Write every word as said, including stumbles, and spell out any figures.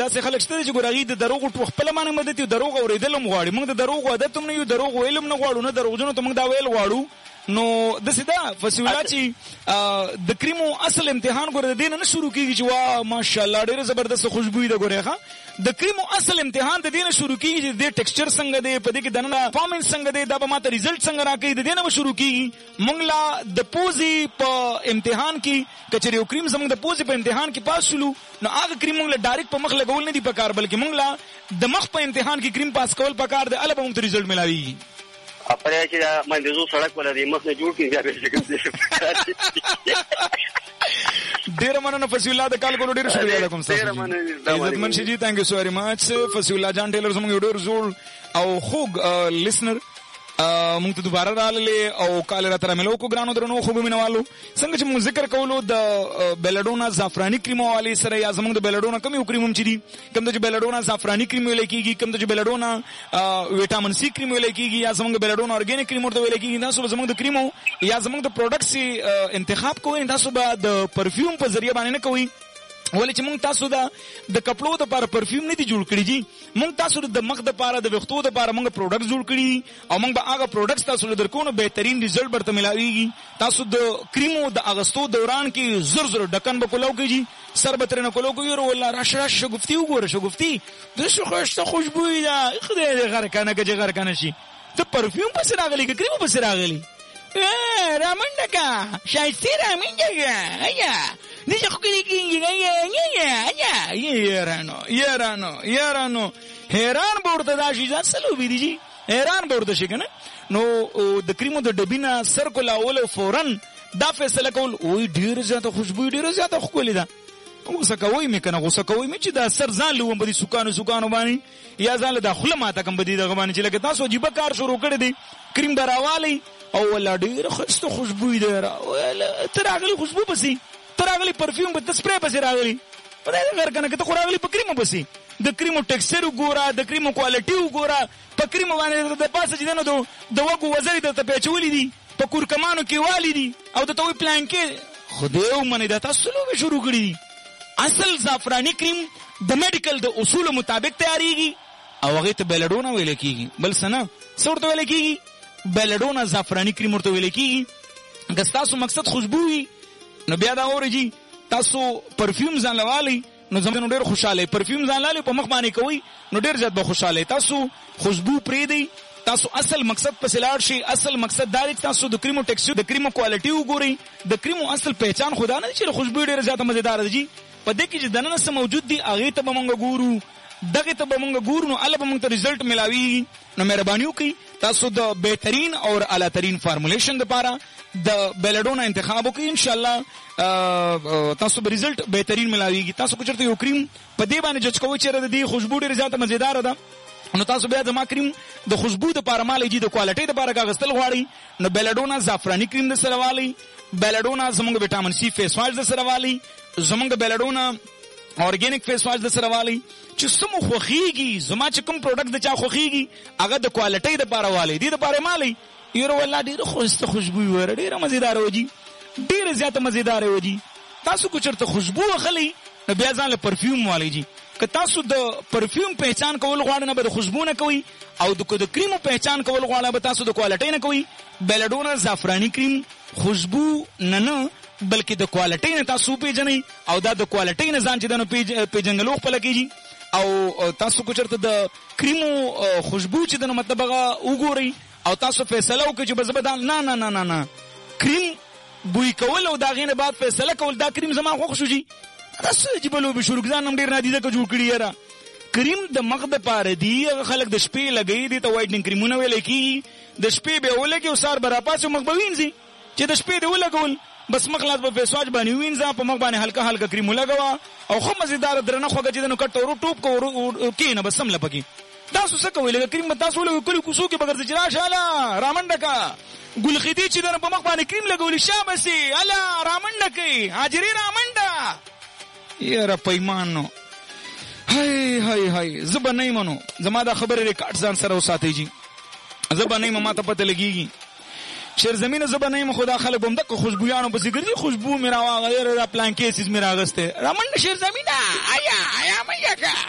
داسې خلک شته چې ګور هغې د دروغو خپله باندې مدد یو دروغ اورېدل هم غواړي. موږ د دروغو عادت هم نه یو، دروغ ویل هم نه غواړو، نه دروغجنو ته موږ دا ویل غواړو. نو داسې ده فصیح الله چې د کریمو اصل امتحان ګوره د دې نه نه شروع کېږي چې وا ماشاءالله ډېره زبردست خوشبویي ده. ګورې ښه د کریمو اصل امتحان د دې نه شروع کېږي چې د دې ټیکسچر څنګه دی، په دې کې دننه پرفارمنس څنګه دی، دا به ما ته ریزلټ څنګه راکوي، د دې نه به شروع کېږي. موږ لا د پوزې په امتحان کې که چېرې یو کریم زموږ د پوزې په امتحان کې پاس شولو نو هغه کریم موږ له ډایرکټ په مخ لګول نه دي پکار، بلکې موږ لا د مخ په امتحان کې کریم پاس کول پکار دی، هله به موږ ته ریزلټ ملاویږي. اپره چې دا منځو سړک ولري مخ نه جوړ کړي بیا به ډیر مننه فصیح الله د کال کولو ډیر شکریہ علیکم تاسو عزت منشي جی تھینک یو سو ویری مچ. فصیح الله جان ټیلر زموږ ډیر زوړ او خوږ لیسنر موږ ته دوباره راغلې او کال را تر ملو کو ګرانو درنو خوږ مینوالو. څنګه چې موږ ذکر کولو د بیلډونا زعفرانی کریم والی سره یا زموږ د بیلډونا کوم یو کریم هم چې دي، کوم د بیلډونا زعفرانی کریم ویل کېږي، کوم د بیلډونا وټامین سی کریم ویل کېږي، یا زموږ بیلډونا اورګانیک کریم ورته ویل کېږي. تاسو زموږ د کریمو یا زموږ د پروډکټس انتخاب کوئ، تاسو به د پرفیوم په ذریعہ باندې نه کوئ، ولې چې مونږ تاسو دا د کپړو د لپاره پرفیوم نه دي جوړ کړي جی. مونږ تاسو د مخ د لپاره د وختو د لپاره مونږ پروډکټ جوړ کړي او مونږ به هغه پروډکټس تاسو له درکو نو بهترین ریزلټ برته ملاويږي. تاسو د کریمو د اغستو دوران کې زر زر ډکن به کولو کېږي، سر به ترنه کولو کوي والله راشه راشه شګفتي وګوره شګفتي د شو خوشته خوشبوئی ده خدای دې غر کنه کې غر کنه شي. ته پرفیوم پس راغلی کې کریمو پس راغلی رامنډکا شایسته رامنډکا ایا نشه خو کې کېږي ایا ایا یارانو یارانو یارانو حیران ورته دا شي ځلو بي دي حیران ورته شي کنه. نو د کریمو د ډبینه سر کولا اول فورن دا فیصله کول وای ډیر زیاته خوشبو ډیر زیاته خولی ده. غوسه کوي مې کنه غوسه کوي مې چې دا سر ځان لوم په دې سکانو سکانو باندې یا ځان له داخله ماته کم بدی دغه باندې چې لکه تاسو عجیب کار شروع کړی دی کریم دراوالي او ولا ډیر خسته خوشبو ده تر اغلی خوشبو پسې تر اغلی پرفیوم په سپری پسې راغلی په دې غر کنه کته خو راغلی په کریمو پسې د کریمو ټیکسچر وګوره د کریمو کوالټي وګوره په کریمو باندې د پاسه چې دنه د وګو وزري د ته پیچولې دي په کور کمانو کې والی دي او د توي پلان کې خدایو منی دا تاسو لوبه شروع کړی. اصل زعفرانی کریم د میډیکل د اصول مطابق تیاریږي او هغه ته بیلډونا ویل کیږي، بل سنه څورته ویل کیږي بیلډونا زعفرانی کریم ورته ویل کیږي. که تاسو مقصد خوشبوئی نو بیا دا اورږي تاسو پرفیوم ځان لوالي نو زمونږ ډېر خوشاله پرفیوم ځان لالي په مخ باندې کوي نو ډېر زیات به خوشاله. تاسو خوشبو پرې دی تاسو اصل مقصد په سلاړ شي. اصل مقصد دا دی تاسو د کریمو ټیکسچر د کریمو کوالټي وګورئ. د کریمو اصل پہچان خدا نه چې خوشبو ډېر زیات مزیدار دي په دې کې چې دننه څه موجود دي هغه ته به مونږ ګورو دغه ته به مونږ ګورو نو الله به مونږ ته ریزلټ ملاوي. نو مهرباني وکړئ تاسو د بهترین او اعلی ترین فارمولیشن لپاره د بیلډونا انتخاب وکړئ، ان شاء الله تاسو به ریزلټ بهترین ملاويږي. تاسو کو چرته یو کریم په دې باندې جج کوئ چې د دې خوشبو ډېر زیات مزیدار ده نو تاسو بیا د ما کریم د خوشبو د لپاره مال جی د کوالټي د لپاره کاغستل غواړي نو بیلډونا زعفرانی کریم د سره والی، بیلډونا زموږ وټامین سی فیس واش د سره والی، زموږ بیلډونا اورګانیک فیس واش د سره والی چې سمو خوخيږي. زما چې کوم پروډکټ د چا خوخيږي هغه د کوالټي د لپاره والی دي د لپاره مالي یره والله ډیره خوشته خوشبو وره ډیره مزیدار وږي ډیره زیاته مزیدار وږي. تاسو کو چرته خوشبو اخلي نو بیا ځان له پرفیوم والی جی. که تاسو د پرفیوم پہچان کول غواړئ نه به د خوشبو نه کوي او د د کریمو پہچان کول غواړئ به تاسو د کوالټي نه کوي. بیلډونا زعفرانی کریم خوشبو نه نه بلکې د کوالټي نه تاسو پیژنئ او دا د کوالټي نه ځان چې دنو پیژنګلو خپل کیږي. او تاسو کو چرته د کریمو خوشبو چې دنو مطلب هغه وګورئ او تاسو فیصله وکړئ چې بزبدان نه نه نه نه نه کریم بوی کول او دا غینه بعد فیصله کول دا کریم زما خوښ شو جی تاسو چې بلو به شروع ځان نم ډیر نادیده کو جوړ کړی یاره. کریم د مخ د پاره دی خلک د شپې لګي دي ته وایټنینګ کریمونه ویل کی د شپې به ولګي او سار برابر مخ به وینځي چې د شپې دی ولګول بس مخلاص په فیس واش باندې وینځه په مخ باندې هلکا هلکا کریم لګوا او خو مزیدار درنه خوګه چې نو کټورو ټوپ کو کینه بس سم لپکی. تاسو څه کوئ لکه کریم تاسو له کلی کوسو کې بغیر چې راشه رامنډکا ګل خدي چې در په مخ باندې کریم لګولې شابسي الا رامنډکې حاضری رامنډا یاره پیمانو هاي هاي هاي زبر نه منو زما دا خبره ریکارډ ځان سره وساتئ جی. زبر نه ما ته پته لګيږي شیر زمینه زبر نه خدا خلک بم دک خوشبویانو په ذکر دي خوشبو میرا غیر را پلان کیسز میرا غسته رامنډ شیر زمینه آیا آیا مې کا